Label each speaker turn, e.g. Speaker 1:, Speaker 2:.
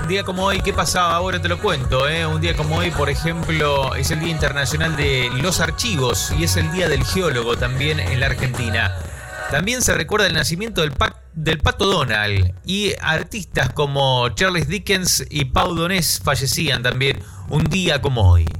Speaker 1: Un día como hoy, ¿qué pasaba? Ahora te lo cuento, ¿eh? Un día como hoy, por ejemplo, es el Día Internacional de los Archivos y es el Día del Geólogo también en la Argentina. También se recuerda el nacimiento del Pato Donald, y artistas como Charles Dickens y Pau Donés fallecían también un día como hoy.